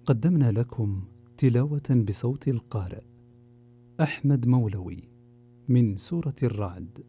قدمنا لكم تلاوة بصوت القارئ أحمد مولوي من سورة الرعد.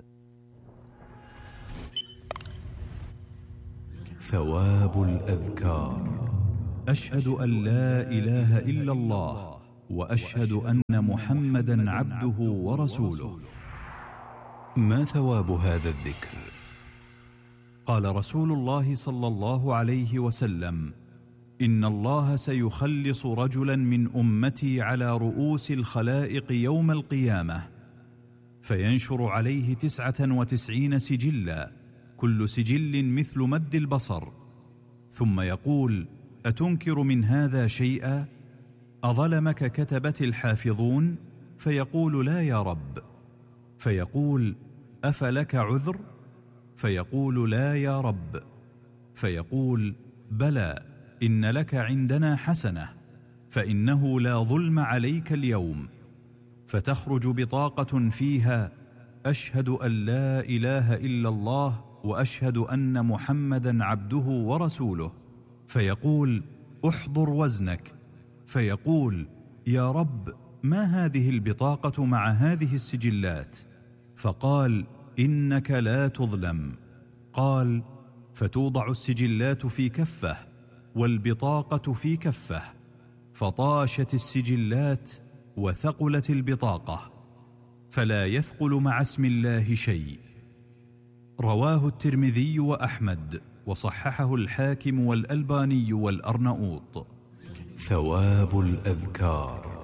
ثواب الأذكار. أشهد أن لا إله إلا الله وأشهد أن محمدا عبده ورسوله. ما ثواب هذا الذكر؟ قال رسول الله صلى الله عليه وسلم: إن الله سيخلص رجلا من أمتي على رؤوس الخلائق يوم القيامة، فينشر عليه 99 سجلا، كل سجل مثل مد البصر، ثم يقول: أتنكر من هذا شيئا؟ أظلمك كتبت الحافظون؟ فيقول: لا يا رب. فيقول: أفلك عذر؟ فيقول: لا يا رب. فيقول: بلى، إن لك عندنا حسنة، فإنه لا ظلم عليك اليوم. فتخرج بطاقة فيها: أشهد أن لا إله إلا الله وأشهد أن محمدا عبده ورسوله. فيقول: احضر وزنك. فيقول: يا رب، ما هذه البطاقة مع هذه السجلات؟ فقال: إنك لا تظلم. قال: فتوضع السجلات في كفة والبطاقة في كفة، فطاشت السجلات وثقلت البطاقة، فلا يثقل مع اسم الله شيء. رواه الترمذي وأحمد، وصححه الحاكم والألباني والأرنؤوط. ثواب الأذكار.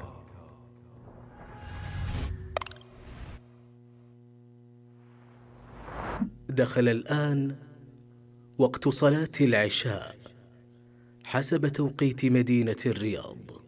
دخل الآن وقت صلاة العشاء حسب توقيت مدينة الرياض.